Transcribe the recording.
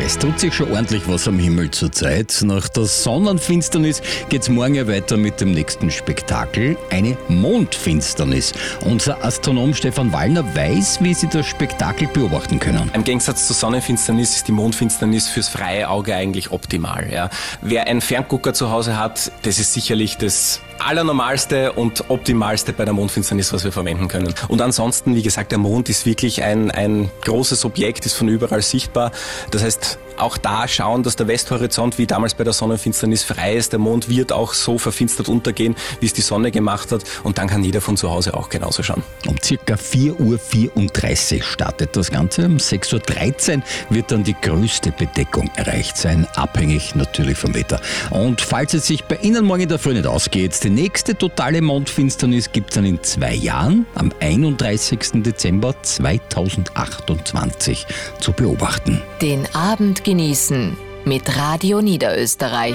Es tut sich schon ordentlich was am Himmel zurzeit. Nach der Sonnenfinsternis geht's morgen ja weiter mit dem nächsten Spektakel, eine Mondfinsternis. Unser Astronom Stefan Wallner weiß, wie Sie das Spektakel beobachten können. Im Gegensatz zur Sonnenfinsternis ist die Mondfinsternis fürs freie Auge eigentlich optimal. Ja. Wer einen Ferngucker zu Hause hat, das ist sicherlich das Allernormalste und Optimalste bei der Mondfinsternis, was wir verwenden können. Und ansonsten, wie gesagt, der Mond ist wirklich ein großes Objekt, ist von überall sichtbar. Das heißt, auch da schauen, dass der Westhorizont wie damals bei der Sonnenfinsternis frei ist. Der Mond wird auch so verfinstert untergehen, wie es die Sonne gemacht hat. Und dann kann jeder von zu Hause auch genauso schauen. Um ca. 4:34 Uhr startet das Ganze. Um 6:13 Uhr wird dann die größte Bedeckung erreicht sein, abhängig natürlich vom Wetter. Und falls es sich bei Ihnen morgen in der Früh nicht ausgeht, die nächste totale Mondfinsternis gibt es dann in 2 Jahren, am 31. Dezember 2028 zu beobachten. Den Abend genießen mit Radio Niederösterreich.